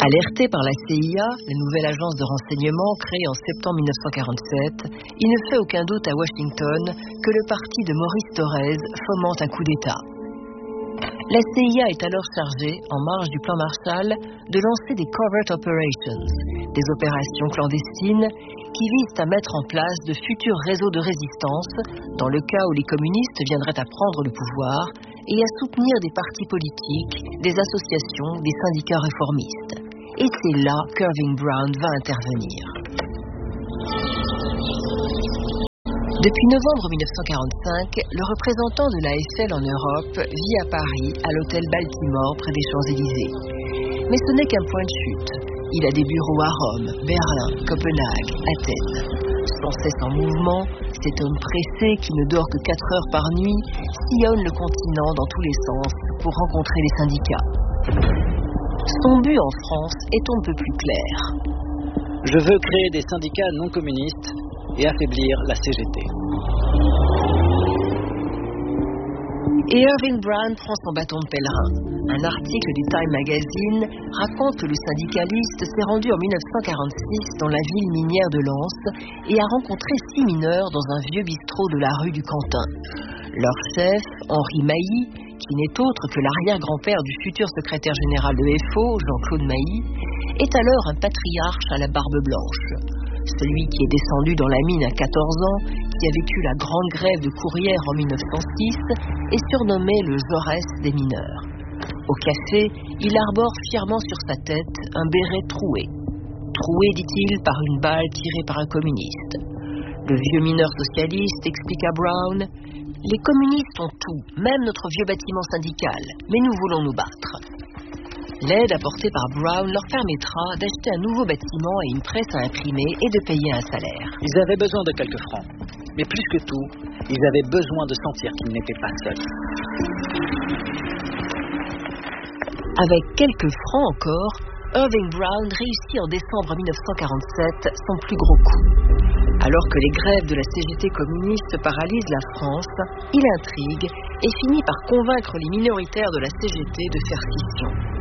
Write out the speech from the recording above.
Alerté par la CIA, la nouvelle agence de renseignement créée en septembre 1947, il ne fait aucun doute à Washington que le parti de Maurice Thorez fomente un coup d'État. La CIA est alors chargée, en marge du plan Marshall, de lancer des covert operations, des opérations clandestines qui visent à mettre en place de futurs réseaux de résistance dans le cas où les communistes viendraient à prendre le pouvoir et à soutenir des partis politiques, des associations, des syndicats réformistes. Et c'est là qu'Irving Brown va intervenir. Depuis novembre 1945, le représentant de l'AFL en Europe vit à Paris, à l'hôtel Baltimore, près des Champs-Élysées. Mais ce n'est qu'un point de chute. Il a des bureaux à Rome, Berlin, Copenhague, Athènes. Sans cesse en mouvement, cet homme pressé qui ne dort que 4 heures par nuit sillonne le continent dans tous les sens pour rencontrer les syndicats. Son but en France est on ne peut plus clair. Je veux créer des syndicats non communistes et affaiblir la CGT. Et Irving Brown prend son bâton de pèlerin. Un article du Time Magazine raconte que le syndicaliste s'est rendu en 1946 dans la ville minière de Lens et a rencontré 6 mineurs dans un vieux bistrot de la rue du Quentin. Leur chef, Henri Mailly, qui n'est autre que l'arrière-grand-père du futur secrétaire général de FO, Jean-Claude Mailly, est alors un patriarche à la barbe blanche. Celui qui est descendu dans la mine à 14 ans, qui a vécu la grande grève de Courrières en 1906, est surnommé le Jaurès des mineurs. Au café, il arbore fièrement sur sa tête un béret troué. Troué, dit-il, par une balle tirée par un communiste. Le vieux mineur socialiste explique à Brown: « Les communistes ont tout, même notre vieux bâtiment syndical, mais nous voulons nous battre. » L'aide apportée par Brown leur permettra d'acheter un nouveau bâtiment et une presse à imprimer et de payer un salaire. Ils avaient besoin de quelques francs, mais plus que tout, ils avaient besoin de sentir qu'ils n'étaient pas seuls. Avec quelques francs encore, Irving Brown réussit en décembre 1947 son plus gros coup. Alors que les grèves de la CGT communiste paralysent la France, il intrigue et finit par convaincre les minoritaires de la CGT de faire scission.